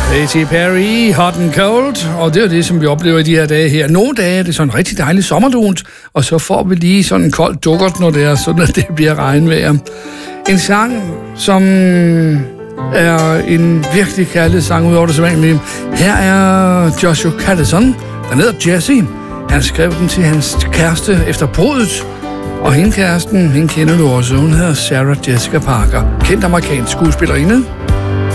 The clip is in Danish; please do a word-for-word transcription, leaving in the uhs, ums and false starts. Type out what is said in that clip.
Katy Perry, Hot and Cold, og det er det, som vi oplever i de her dage her. Nogle dage er det sådan rigtig dejligt sommerlunt, og så får vi lige sådan en kold dukkert, når det er sådan, at det bliver regnvejr. En sang, som er en virkelig kærlig sang ud over det sædvanlige. Her er Joshua Callison, der hedder Jesse. Han skrev den til hans kæreste efter bruddet, og hende kæresten, hende kender du også. Hun hedder Sarah Jessica Parker, kendt amerikansk skuespillerinde.